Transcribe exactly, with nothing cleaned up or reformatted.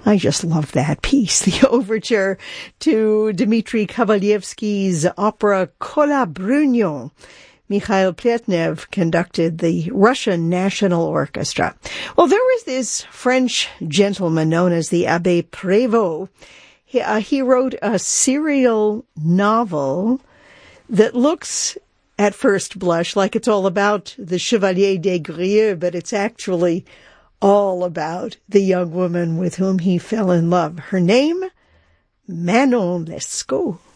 I just love that piece, the overture to Dmitri Kovalevsky's opera Kolabrunyo. Mikhail Pletnev conducted the Russian National Orchestra. Well, there was this French gentleman known as the Abbé Prévost. He, uh, he wrote a serial novel that looks at first blush like it's all about the Chevalier des Grieux, but it's actually all about the young woman with whom he fell in love. Her name, Manon Lescaut.